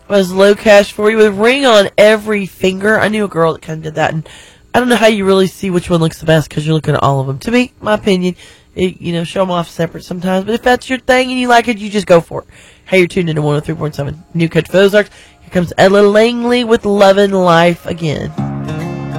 was low cash for you with ring on every finger. I knew a girl that kind of did that, and I don't know how you really see which one looks the best because you're looking at all of them. To me, my opinion, show them off separate sometimes. But if that's your thing and you like it, you just go for it. Hey, you're tuned into 103.7 New Coach for Ozarks. Here comes Ella Langley with Lovin' Life Again.